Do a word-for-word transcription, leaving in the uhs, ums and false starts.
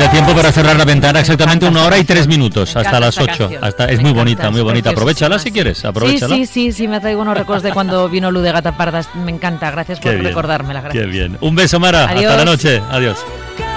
da tiempo para cerrar la ventana exactamente una hora y tres minutos, hasta las ocho. Hasta, es muy bonita, muy bonita. Aprovechala si quieres, aprovechala. Sí, sí, sí, sí, me traigo unos recuerdos de cuando vino Lu de Gata Parda. Me encanta, gracias por recordármela. Gracias. Qué bien. Un beso, Mara. Adiós. Hasta la noche. Adiós.